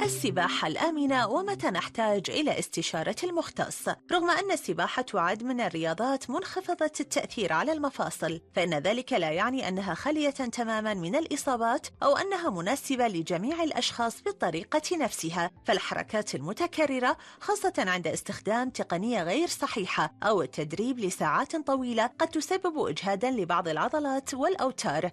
السباحة الآمنة ومتى نحتاج إلى استشارة المختص. رغم أن السباحة تعد من الرياضات منخفضة التأثير على المفاصل، فإن ذلك لا يعني أنها خالية تماما من الإصابات أو أنها مناسبة لجميع الأشخاص بالطريقة نفسها. فالحركات المتكررة خاصة عند استخدام تقنية غير صحيحة أو التدريب لساعات طويلة قد تسبب إجهادا لبعض العضلات والأوتار،